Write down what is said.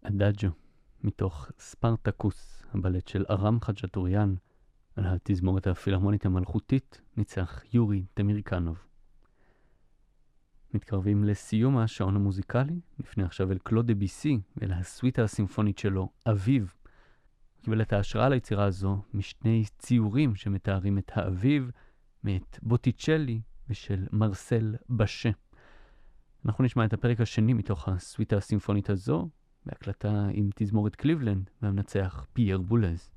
אדאג'ו, מתוך ספרטקוס, הבלט של ארם חג'טוריאן, על התזמורת הפילהרמונית המלכותית, ניצח יורי דמירקנוב. מתקרבים לסיום השעון המוזיקלי, נפנה עכשיו אל קלוד דביסי ואל הסוויטה הסימפונית שלו, אביב. קיבל את ההשראה ליצירה הזו משני ציורים שמתארים את האביב, מאת בוטיצ'לי ושל מרסל בשה. אנחנו נשמע את הפרק השני מתוך הסוויטה הסימפונית הזו, בהקלטה עם תזמורת קליבלנד והמנצח פייר בולז.